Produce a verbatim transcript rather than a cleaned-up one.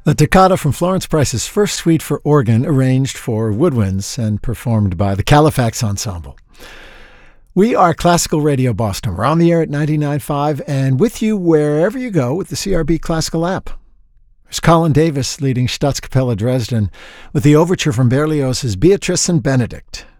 The toccata from Florence Price's first suite for organ, arranged for woodwinds and performed by the Califax Ensemble. We are Classical Radio Boston. We're on the air at ninety-nine point five and with you wherever you go with the C R B Classical app. There's Colin Davis leading Staatskapelle Dresden with the overture from Berlioz's Beatrice and Benedict.